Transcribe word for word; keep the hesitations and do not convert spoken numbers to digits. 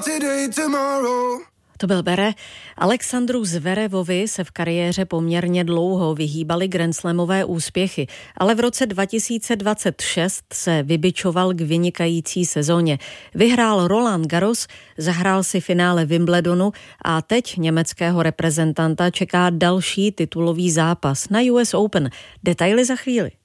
To byl Bere. Alexandru Zverevovi se v kariéře poměrně dlouho vyhýbaly grandslamové úspěchy, ale v roce dva tisíce dvacet šest se vybičoval k vynikající sezóně. Vyhrál Roland Garros, zahrál si finále Wimbledonu a teď německého reprezentanta čeká další titulový zápas na U S Open. Detaily za chvíli.